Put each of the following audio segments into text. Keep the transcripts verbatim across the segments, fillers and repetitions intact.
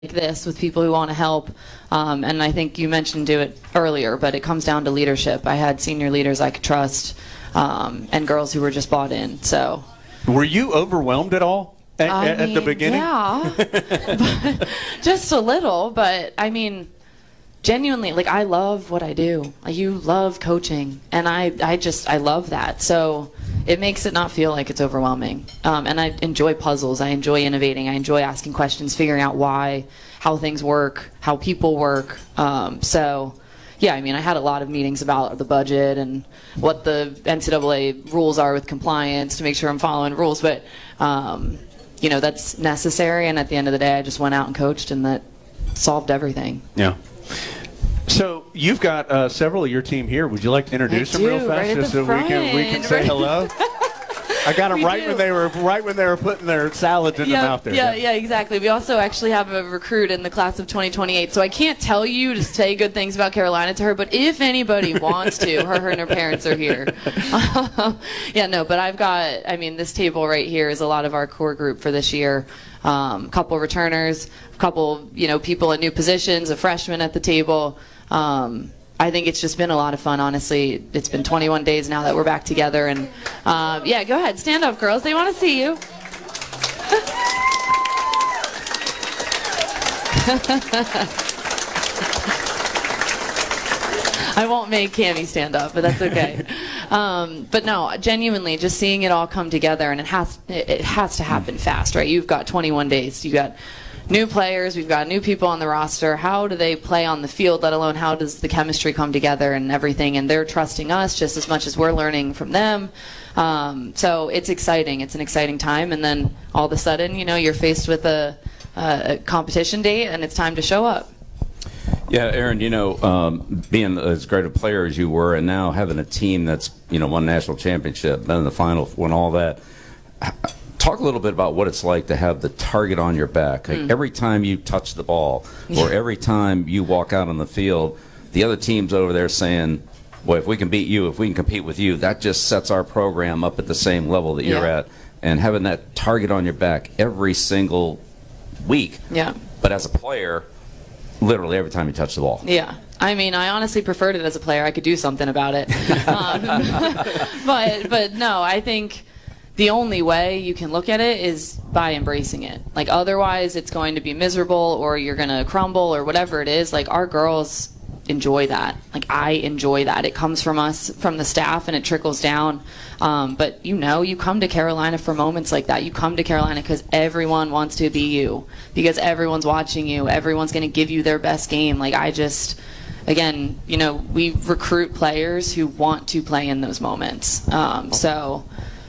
like this with people who want to help. Um, and I think you mentioned do it earlier, but it comes down to leadership. I had senior leaders I could trust, um, and girls who were just bought in. So, were you overwhelmed at all at, I at mean, the beginning? Yeah, but just a little. But I mean, genuinely, like, I love what I do. You love coaching, and I, I just I love that. So it makes it not feel like it's overwhelming. Um, and I enjoy puzzles. I enjoy innovating. I enjoy asking questions, figuring out why, how things work, how people work. Um, so, yeah, I mean, I had a lot of meetings about the budget and what the N C double A rules are with compliance to make sure I'm following rules. But, um, you know, that's necessary. And at the end of the day, I just went out and coached, and that solved everything. Yeah. So you've got uh, several of your team here. Would you like to introduce I them real do, fast, right just so we can we can say right. hello? I got them We right do. when they were right when they were putting their salads in yeah, the mouth there. Yeah, yeah, exactly. We also actually have a recruit in the class of twenty twenty-eight, so I can't tell you to say good things about Carolina to her, but if anybody wants to, her, her and her parents are here. Yeah, no, but I've got, I mean, this table right here is a lot of our core group for this year. A um, couple returners, a couple, you know, people in new positions, a freshman at the table. Um, I think it's just been a lot of fun, honestly. It's been twenty-one days now that we're back together. And, um, yeah, go ahead. Stand up, girls. They want to see you. I won't make Cammie stand up, but that's okay. Um, but no, genuinely, just seeing it all come together, and it has, it has to happen fast, right? You've got twenty-one days. You've got new players, we've got new people on the roster. How do they play on the field, let alone how does the chemistry come together and everything? And they're trusting us just as much as we're learning from them. Um, so it's exciting. It's an exciting time. And then all of a sudden, you know, you're faced with a, a competition date, and it's time to show up. Yeah, Aaron, you know, um, being as great a player as you were, and now having a team that's, you know, won national championship, been in the final, won all that. Talk a little bit about what it's like to have the target on your back. Like mm. every time you touch the ball, or every time you walk out on the field, the other team's over there saying, boy, if we can beat you, if we can compete with you, that just sets our program up at the same level that you're yeah. at. And having that target on your back every single week. Yeah. But as a player, literally every time you touch the ball. Yeah. I mean, I honestly preferred it as a player. I could do something about it. um, but, but no, I think the only way you can look at it is by embracing it. Like, otherwise it's going to be miserable, or you're going to crumble, or whatever it is. Like, our girls enjoy that. Like, I enjoy that. It comes from us, from the staff, and it trickles down. Um, but, you know, you come to Carolina for moments like that. You come to Carolina because everyone wants to be you, because everyone's watching you. Everyone's going to give you their best game. Like, I just, again, you know, we recruit players who want to play in those moments. Um, so...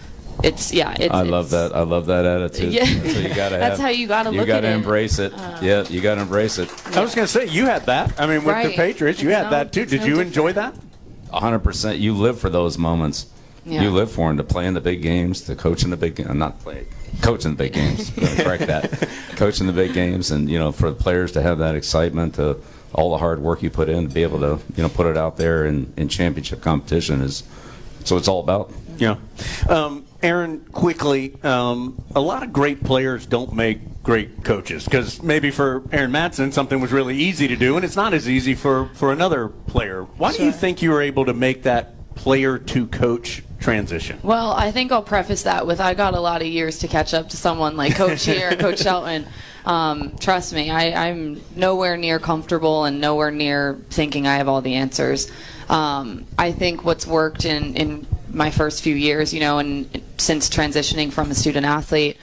It's yeah. It's, I it's, love that. I love that attitude. Yeah. That's what you gotta have. That's how you gotta you look gotta at it. embrace it. Uh, yeah, you gotta embrace it. I was going to say, you had that. I mean, with right. the Patriots, you It's had no, that too. Did no you different. enjoy that? A hundred percent. You live for those moments. Yeah. You live for them, to play in the big games, to coach in the big. I'm not play, coach in the big games. Correct that. Coach in the big games, and you know, for the players to have that excitement, to all the hard work you put in, to be able to you know put it out there in, in championship competition is. So it's all about. Yeah. Um, Aaron, quickly, um, a lot of great players don't make great coaches, because maybe for Aaron Matson something was really easy to do, and it's not as easy for, for another player. Why Sure. do you think you were able to make that player-to-coach transition? Well, I think I'll preface that with I got a lot of years to catch up to someone like Coach here and Coach Shelton. Um, trust me, I, I'm nowhere near comfortable and nowhere near thinking I have all the answers. Um, I think what's worked in, in my first few years, you know, and since transitioning from a student athlete,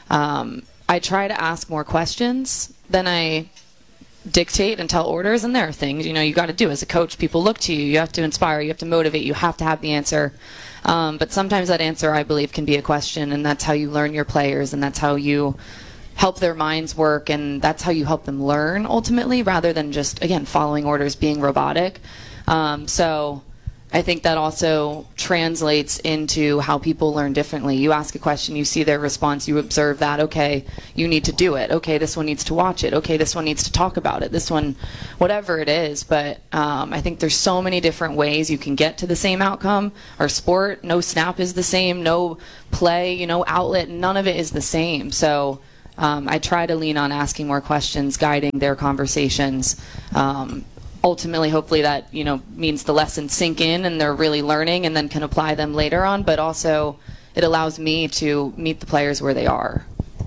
um, I try to ask more questions than I dictate and tell orders. And there are things, you know, you got to do as a coach. People look to you. You have to inspire. You have to motivate. You have to have the answer. Um, but sometimes that answer, I believe, can be a question, and that's how you learn your players, and that's how you help their minds work, and that's how you help them learn ultimately, rather than just, again, following orders, being robotic. Um, so I think that also translates into how people learn differently. You ask a question, you see their response, you observe that, okay, you need to do it. Okay, this one needs to watch it. Okay, this one needs to talk about it. This one, whatever it is. But um, I think there's so many different ways you can get to the same outcome. Our sport, no snap is the same, no play, you know, outlet, none of it is the same. So um, I try to lean on asking more questions, guiding their conversations. Um, ultimately, hopefully that, you know, means the lessons sink in and they're really learning and then can apply them later on, but also it allows me to meet the players where they are.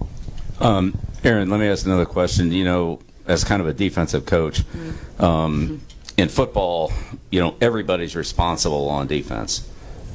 Um, Aaron, let me ask another question. You know, as kind of a defensive coach, mm-hmm. um, mm-hmm. in football, you know, everybody's responsible on defense.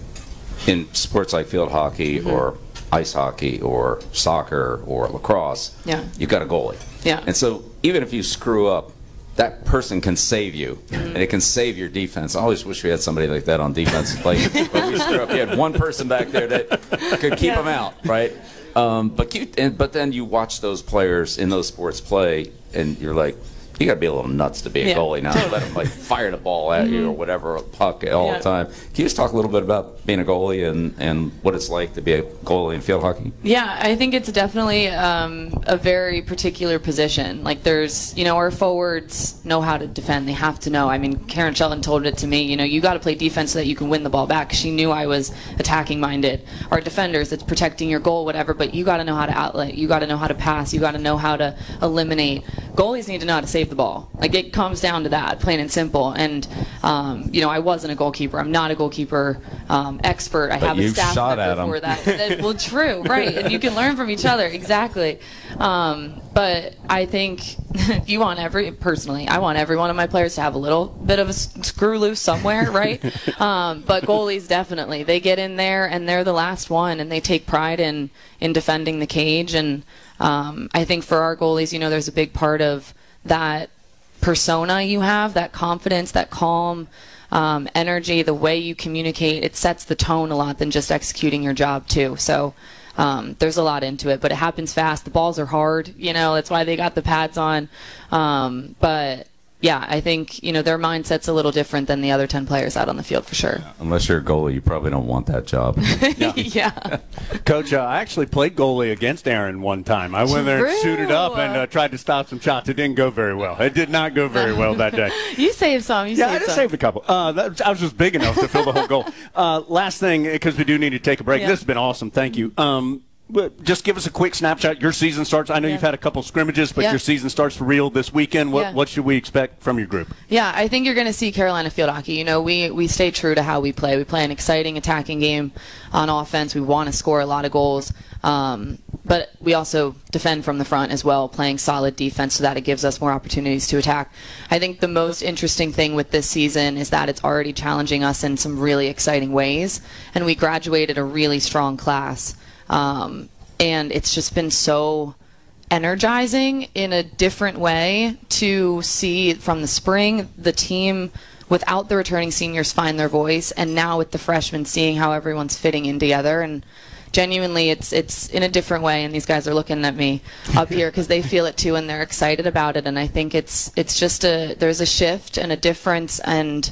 In sports like field hockey mm-hmm. or ice hockey or soccer or lacrosse, yeah. you've got a goalie. Yeah. And so even if you screw up, that person can save you, mm-hmm. and it can save your defense. I always wish we had somebody like that on defense. Like, but we screw up. You had one person back there that could keep yeah. them out, right? Um, but you, and, but then you watch those players in those sports play, and you're like, you got to be a little nuts to be a yeah, goalie now. Totally. Let them like fire the ball at mm-hmm. you or whatever, a puck all yeah. the time. Can you just talk a little bit about being a goalie and, and what it's like to be a goalie in field hockey? Yeah, I think it's definitely um, a very particular position. Like there's, you know, our forwards know how to defend. They have to know. I mean, Karen Shelton told it to me, you know, you got to play defense so that you can win the ball back. She knew I was attacking minded. Our defenders, it's protecting your goal, whatever, but you got to know how to outlet. You got to know how to pass. You got to know how to eliminate. Goalies need to know how to save the ball. Like it comes down to that, plain and simple. And um, you know, I wasn't a goalkeeper. I'm not a goalkeeper um, expert. I but have a staff shot member at him. for that. that. Well, true, right? And you can learn from each other, exactly. Um, but I think you want every personally, I want every one of my players to have a little bit of a screw loose somewhere, right? um, but goalies definitely, they get in there and they're the last one, and they take pride in in defending the cage. And um, I think for our goalies, you know, there's a big part of that persona you have, that confidence, that calm um, energy, the way you communicate. It sets the tone a lot than just executing your job too. So um, there's a lot into it, but it happens fast. The balls are hard, you know, that's why they got the pads on. Um, but yeah, I think, you know, their mindset's a little different than the other ten players out on the field for sure. Yeah, unless you're a goalie, you probably don't want that job. yeah. yeah. Coach, uh, I actually played goalie against Aaron one time. I went there and suited up and uh, tried to stop some shots. It didn't go very well. It did not go very well that day. You saved some. You yeah, saved I just some. saved a couple. Uh, that, I was just big enough to fill the whole goal. Uh, last thing, because we do need to take a break. Yeah. This has been awesome. Thank you. Um, But just give us a quick snapshot. Your season starts. I know yeah. you've had a couple scrimmages, but yeah. your season starts for real this weekend. What, yeah. what should we expect from your group? Yeah, I think you're going to see Carolina field hockey. You know, we, we stay true to how we play. We play an exciting attacking game on offense. We want to score a lot of goals. Um, but we also defend from the front as well, playing solid defense so that it gives us more opportunities to attack. I think the most interesting thing with this season is that it's already challenging us in some really exciting ways. And we graduated a really strong class. Um, and it's just been so energizing in a different way to see from the spring the team without the returning seniors find their voice, and now with the freshmen seeing how everyone's fitting in together. And genuinely it's it's in a different way, and these guys are looking at me up here because they feel it too and they're excited about it. And I think it's it's just a there's a shift and a difference, and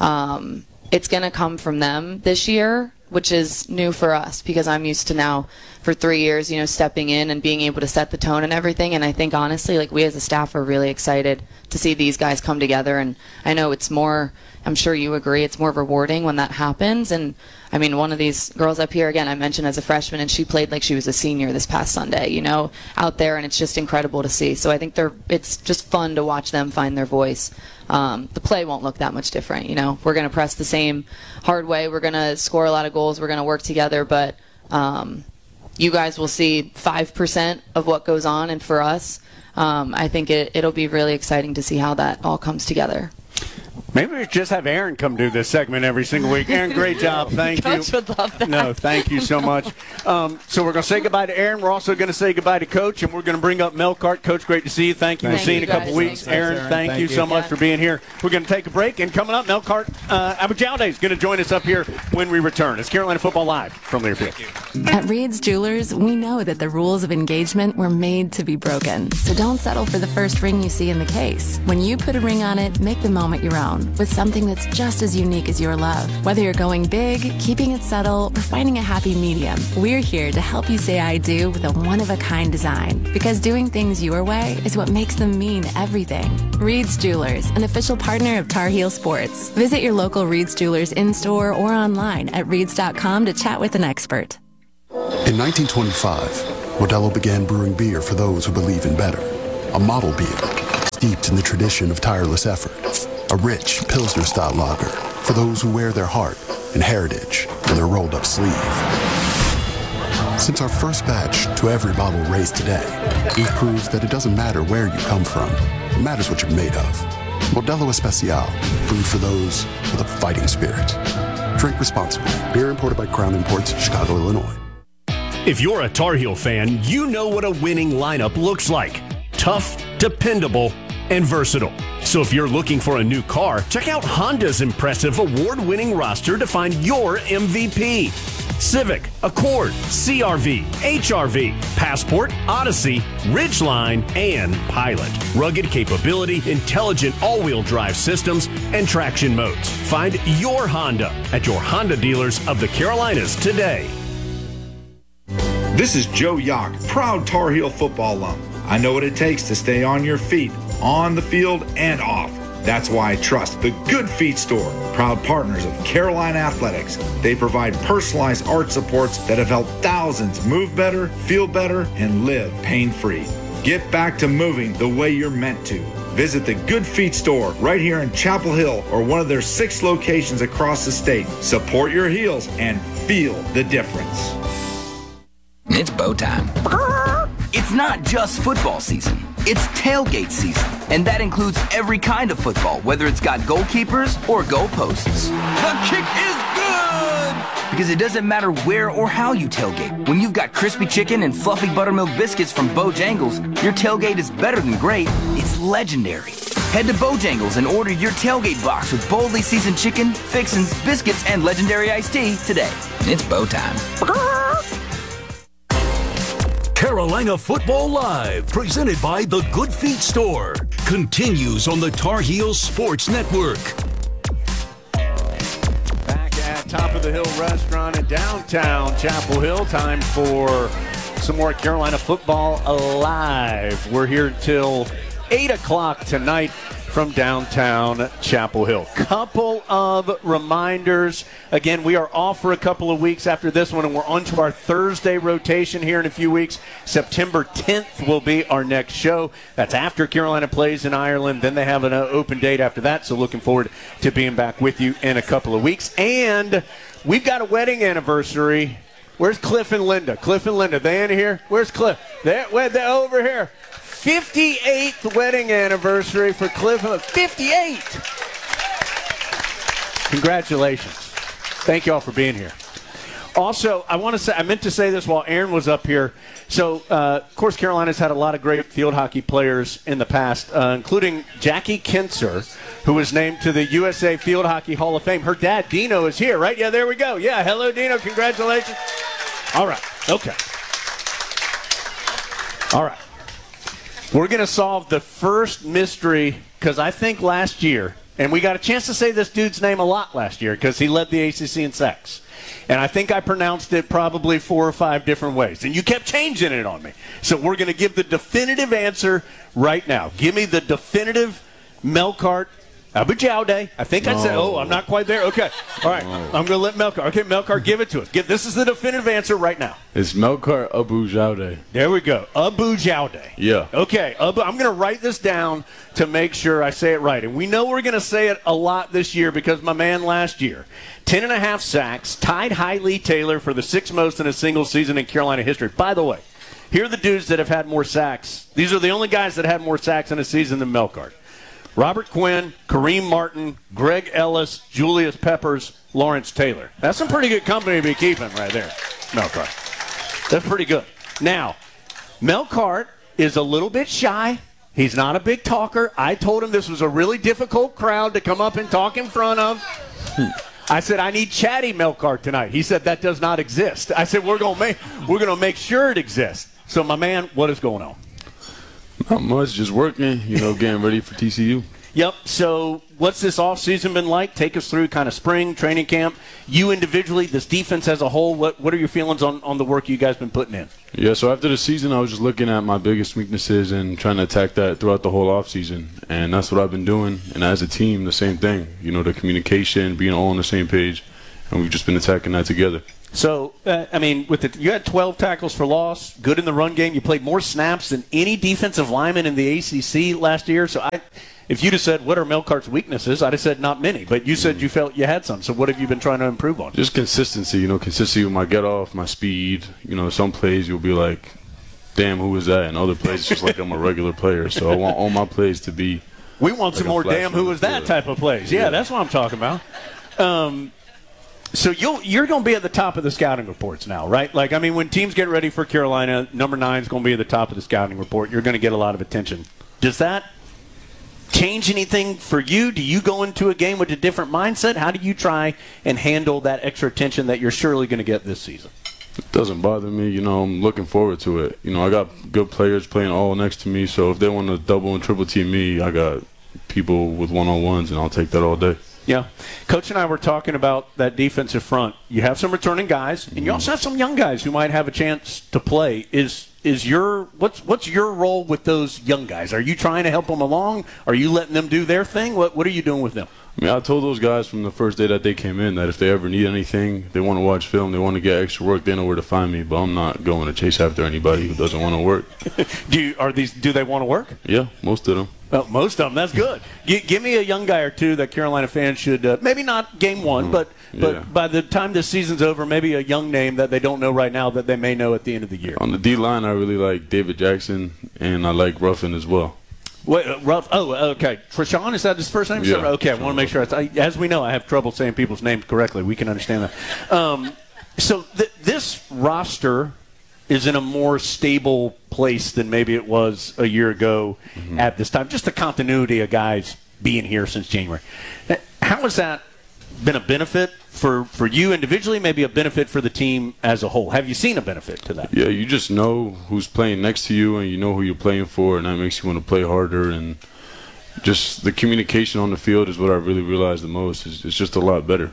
um, it's going to come from them this year, which is new for us because I'm used to now for three years, you know, stepping in and being able to set the tone and everything. And I think honestly, like we as a staff are really excited to see these guys come together. And I know it's more, I'm sure you agree, it's more rewarding when that happens. And I mean, one of these girls up here, again, I mentioned as a freshman, and she played like she was a senior this past Sunday, you know, out there, and it's just incredible to see. So I think they're, it's just fun to watch them find their voice. Um, the play won't look that much different, you know. We're going to press the same hard way. We're going to score a lot of goals. We're going to work together, but um, you guys will see five percent of what goes on, and for us, um, I think it, it'll be really exciting to see how that all comes together. Maybe we just have Aaron come do this segment every single week. Aaron, great job. Thank you. Coach would love that. No, thank you so much. Um, so we're going to say goodbye to Aaron. We're also going to say goodbye to Coach, and we're going to bring up Mel Cart. Coach, great to see you. Thank you. Thank we'll see you in a you, couple guys. weeks. Thanks, Aaron, Aaron. thank, Thank you you. so much Yeah. for being here. We're going to take a break, and coming up, Mel Cart uh, Abujamde is going to join us up here when we return. It's Carolina Football Live from Learfield. At Reed's Jewelers, we know that the rules of engagement were made to be broken. So don't settle for the first ring you see in the case. When you put a ring on it, make the moment your own with something that's just as unique as your love. Whether you're going big, keeping it subtle, or finding a happy medium, we're here to help you say I do with a one-of-a-kind design. Because doing things your way is what makes them mean everything. Reed's Jewelers, an official partner of Tar Heel Sports. Visit your local Reed's Jewelers in-store or online at reeds dot com to chat with an expert. In nineteen twenty-five, Modelo began brewing beer for those who believe in better. A model beer, steeped in the tradition of tireless effort. A rich Pilsner-style lager for those who wear their heart and heritage in their rolled-up sleeve. Since our first batch to every bottle raised today, we've proved that it doesn't matter where you come from. It matters what you're made of. Modelo Especial, brewed for those with a fighting spirit. Drink responsibly. Beer imported by Crown Imports, Chicago, Illinois. If you're a Tar Heel fan, you know what a winning lineup looks like. Tough, dependable, and versatile. So if you're looking for a new car, check out Honda's impressive award-winning roster to find your M V P. Civic, Accord, C R V, H R V, Passport, Odyssey, Ridgeline, and Pilot. Rugged capability, intelligent all-wheel drive systems, and traction modes. Find your Honda at your Honda dealers of the Carolinas today. This is Joe Yock, proud Tar Heel football alum. I know what it takes to stay on your feet, on the field and off. That's why I trust the Good Feet Store, proud partners of Carolina Athletics. They provide personalized art supports that have helped thousands move better, feel better, and live pain-free. Get back to moving the way you're meant to. Visit the Good Feet Store right here in Chapel Hill or one of their six locations across the state. Support your heels and feel the difference. It's bow time. It's not just football season. It's tailgate season, and that includes every kind of football, whether it's got goalkeepers or goalposts. The kick is good! Because it doesn't matter where or how you tailgate. When you've got crispy chicken and fluffy buttermilk biscuits from Bojangles, your tailgate is better than great. It's legendary. Head to Bojangles and order your tailgate box with boldly seasoned chicken, fixins, biscuits, and legendary iced tea today. It's bow time. Carolina Football Live, presented by the Good Feet Store, continues on the Tar Heels Sports Network. Back at Top of the Hill Restaurant in downtown Chapel Hill, time for some more Carolina Football Alive. We're here till eight o'clock tonight from downtown Chapel Hill. Couple of reminders. Again, we are off for a couple of weeks after this one, and we're on to our Thursday rotation here in a few weeks. September tenth will be our next show. That's after Carolina plays in Ireland. Then they have an open date after that, so looking forward to being back with you in a couple of weeks. And we've got a wedding anniversary. Where's Cliff and Linda? Cliff and Linda, they in here? Where's Cliff? They're, they're over here. fifty-eighth wedding anniversary for Cliff. fifty-eight! Congratulations. Thank you all for being here. Also, I want to say, I meant to say this while Aaron was up here. So, uh, of course, Carolina's had a lot of great field hockey players in the past, uh, including Jackie Kinser, who was named to the U S A Field Hockey Hall of Fame. Her dad, Dino, is here, right? Yeah, there we go. Yeah, hello, Dino. Congratulations. All right. Okay. All right. We're going to solve the first mystery, because I think last year, and we got a chance to say this dude's name a lot last year because he led the A C C in sacks. And I think I pronounced it probably four or five different ways. And you kept changing it on me. So we're going to give the definitive answer right now. Give me the definitive Melkart Abujaude. I think no. I said, oh, I'm not quite there. Okay. All right. No. I'm going to let Melkart. Okay, Melkart, give it to us. Give, this is the definitive answer right now. It's Melkart Abujaude. There we go. Abujaude. Yeah. Okay. Abu, I'm going to write this down to make sure I say it right. And we know we're going to say it a lot this year because my man last year, ten and a half sacks, tied Hailey Taylor for the sixth most in a single season in Carolina history. By the way, here are the dudes that have had more sacks. These are the only guys that had more sacks in a season than Melkart. Robert Quinn, Kareem Martin, Greg Ellis, Julius Peppers, Lawrence Taylor. That's some pretty good company to be keeping right there, Melkart. That's pretty good. Now, Melkart is a little bit shy. He's not a big talker. I told him this was a really difficult crowd to come up and talk in front of. I said, I need chatty Melkart tonight. He said, that does not exist. I said, we're going to make we're going to make sure it exists. So, my man, what is going on? Not much, just working, you know, getting ready for T C U. Yep. So what's this offseason been like? Take us through kind of spring, training camp. You individually, this defense as a whole, what what are your feelings on, on the work you guys been putting in? Yeah, so after the season, I was just looking at my biggest weaknesses and trying to attack that throughout the whole offseason. And that's what I've been doing. And as a team, the same thing. You know, the communication, being all on the same page. And we've just been attacking that together. So, uh, I mean, with the, you had twelve tackles for loss, good in the run game. You played more snaps than any defensive lineman in the A C C last year. So, I, if you'd have said, what are Melcart's weaknesses, I'd have said not many. But you said you felt you had some. So, what have you been trying to improve on? Just consistency, you know, consistency with my get off, my speed. You know, some plays you'll be like, damn, who is that? And other plays, it's just like I'm a regular player. So, I want all my plays to be. We want like some more damn who was that type of plays. Yeah, Yeah. that's what I'm talking about. Um, So you'll, you're going to be at the top of the scouting reports now, right? Like, I mean, when teams get ready for Carolina, number nine is going to be at the top of the scouting report. You're going to get a lot of attention. Does that change anything for you? Do you go into a game with a different mindset? How do you try and handle that extra attention that you're surely going to get this season? It doesn't bother me. You know, I'm looking forward to it. You know, I got good players playing all next to me, so if they want to double and triple team me, I got people with one-on-ones, and I'll take that all day. Yeah. Coach and I were talking about that defensive front. You have some returning guys, and you also have some young guys who might have a chance to play. Is is your what's what's your role with those young guys? Are you trying to help them along? Are you letting them do their thing? What what are you doing with them? I mean, I told those guys from the first day that they came in that if they ever need anything, they want to watch film, they want to get extra work, they know where to find me. But I'm not going to chase after anybody who doesn't want to work. do you, are these do they want to work? Yeah, most of them. Well, most of them. That's good. G- give me a young guy or two that Carolina fans should uh, maybe not game one, mm, but but yeah. by the time this season's over, maybe a young name that they don't know right now that they may know at the end of the year. On the D line, I really like David Jackson, and I like Ruffin as well. Wait, uh, Ruff, oh, okay. Treshaun, is that his first name? Yeah. Okay, I want to make sure. It's, I, as we know, I have trouble saying people's names correctly. We can understand that. Um, so th- this roster is in a more stable place than maybe it was a year ago mm-hmm. at this time. Just the continuity of guys being here since January. How has that been a benefit for, for you individually, maybe a benefit for the team as a whole? Have you seen a benefit to that? Yeah, you just know who's playing next to you, and you know who you're playing for, and that makes you want to play harder. And just the communication on the field is what I really realized the most. It's, it's just a lot better.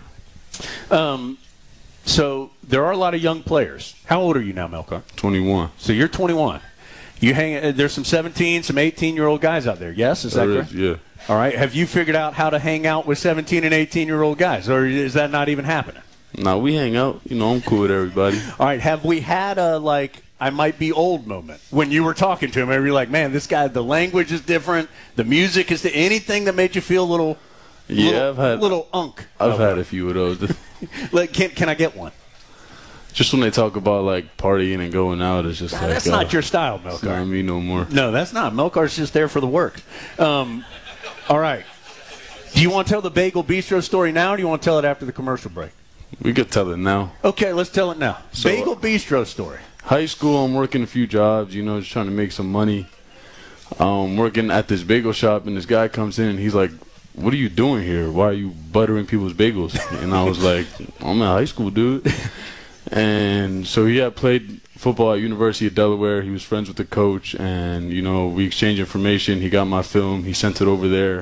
Um, so there are a lot of young players. How old are you now, Melcar? twenty-one. So you're twenty-one. You hang. There's some seventeen, some eighteen-year-old guys out there. Yes, is that There correct? is, yeah. All right. Have you figured out how to hang out with seventeen and eighteen-year-old guys, or is that not even happening? No, we hang out. You know, I'm cool with everybody. All right. Have we had a, like, I might be old moment when you were talking to him? And you're like, man, this guy, the language is different. The music is the, anything that made you feel a little, Yeah, little, I've had little unk. I've had a few of those. Like, can, can I get one? Just when they talk about, like, partying and going out, it's just Nah, like... that's uh, not your style, It's Melcar. not me no more. No, that's not. Melcar's just there for the work. Um, all right. Do you want to tell the Bagel Bistro story now, or do you want to tell it after the commercial break? We could tell it now. Okay, let's tell it now. So, Bagel Bistro story. High school, I'm working a few jobs, you know, just trying to make some money. Um, working at this bagel shop, and this guy comes in, and he's like, what are you doing here? Why are you buttering people's bagels? And I was like, I'm in high school, dude. And so he had played football at University of Delaware. He was friends with the coach, and, you know, we exchanged information. He got my film. He sent it over there.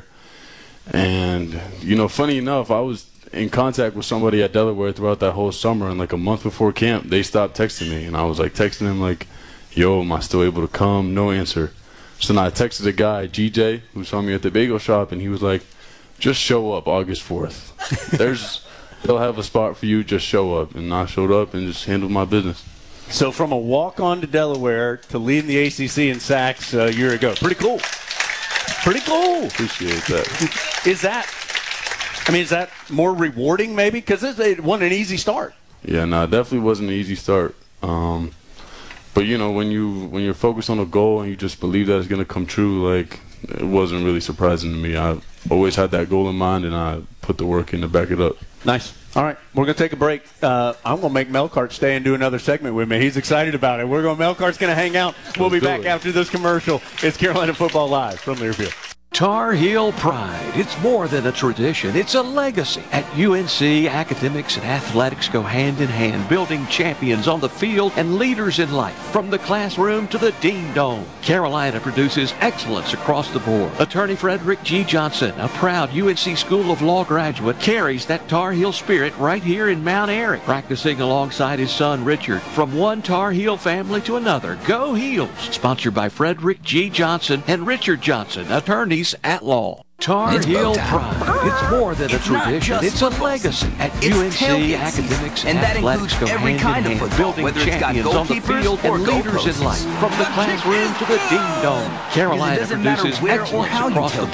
And, you know, funny enough, I was in contact with somebody at Delaware throughout that whole summer, and like a month before camp, they stopped texting me. And I was like texting him like, yo, am I still able to come? No answer. So then I texted a guy, G J, who saw me at the bagel shop, and he was like, just show up August fourth. There's, they'll have a spot for you, just show up. And I showed up and just handled my business. So from a walk-on to Delaware to leading the A C C in sacks a year ago. Pretty cool. Pretty cool. Appreciate that. Is that, I mean, is that more rewarding maybe? Because it wasn't an easy start. Yeah, no, it definitely wasn't an easy start. Um, but, you know, when, you, when you're focused on a goal and you just believe that it's going to come true, like, it wasn't really surprising to me. I always had that goal in mind, and I put the work in to back it up. Nice. All right, we're going to take a break. Uh, I'm going to make Melcart stay and do another segment with me. He's excited about it. We're going. Melcart's going to hang out. We'll Let's be back it. after this commercial. It's Carolina Football Live from Learfield. Tar Heel Pride. It's more than a tradition. It's a legacy. At U N C, academics and athletics go hand in hand, building champions on the field and leaders in life. From the classroom to the Dean Dome, Carolina produces excellence across the board. Attorney Frederick G. Johnson, a proud U N C School of Law graduate, carries that Tar Heel spirit right here in Mount Airy, practicing alongside his son Richard. From one Tar Heel family to another, go Heels. Sponsored by Frederick G. Johnson and Richard Johnson, attorneys at law. Tar It's Heel Bowtime. Pride. It's more than a It's not tradition. just It's a football legacy. season. At It's U N C, tailgate academics season. and, And that athletics includes go every hand kind in of hand, football, building whether it's got champions on the goalkeepers field or and leaders in goalposts. life. From the classroom to the ding dong, Carolina doesn't matter produces where or excellence how you across the tailgate.